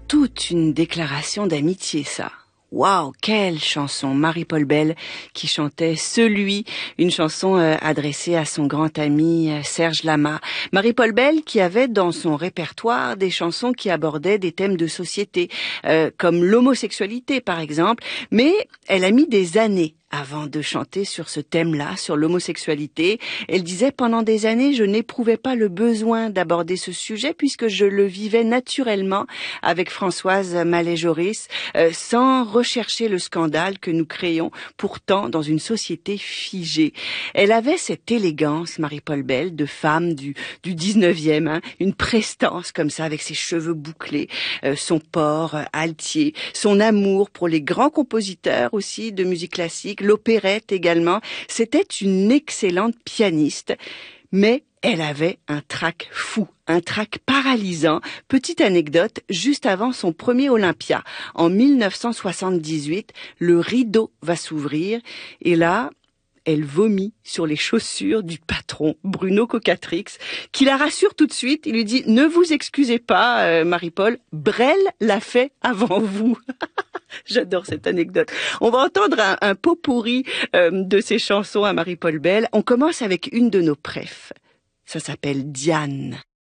toute une déclaration d'amitié, ça. Waouh, quelle chanson! Marie-Paul Bell qui chantait Celui, une chanson adressée à son grand ami Serge Lama. Marie-Paul Bell qui avait dans son répertoire des chansons qui abordaient des thèmes de société, comme l'homosexualité par exemple, mais elle a mis des années avant de chanter sur ce thème-là, sur l'homosexualité. Elle disait, pendant des années, je n'éprouvais pas le besoin d'aborder ce sujet puisque je le vivais naturellement avec Françoise Mallet-Joris, sans rechercher le scandale que nous créons pourtant dans une société figée. Elle avait cette élégance, Marie-Paul Bell, de femme du 19e, hein, une prestance comme ça avec ses cheveux bouclés, son port altier, son amour pour les grands compositeurs aussi de musique classique, l'opérette également. C'était une excellente pianiste, mais elle avait un trac fou, un trac paralysant. Petite anecdote, juste avant son premier Olympia, en 1978, le rideau va s'ouvrir et là, elle vomit sur les chaussures du patron, Bruno Cocatrix, qui la rassure tout de suite. Il lui dit « Ne vous excusez pas, Marie-Paul, Brel l'a fait avant vous. » J'adore cette anecdote. On va entendre un pot-pourri de ses chansons à Marie-Paul Bell. On commence avec une de nos préfs. Ça s'appelle Diane.